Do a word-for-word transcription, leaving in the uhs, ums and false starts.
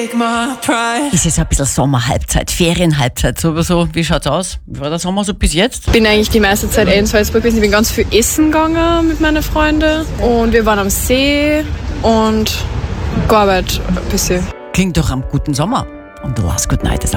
take my pride. Ist jetzt ein bisschen Sommerhalbzeit, Ferienhalbzeit sowieso. Wie schaut's aus? Wie war der Sommer so bis jetzt? Ich bin eigentlich die meiste Zeit eh in Salzburg gewesen. Ich bin ganz viel essen gegangen mit meinen Freunden. Und wir waren am See und gearbeitet ein bisschen. Klingt doch am guten Sommer. Und du hast Good Night.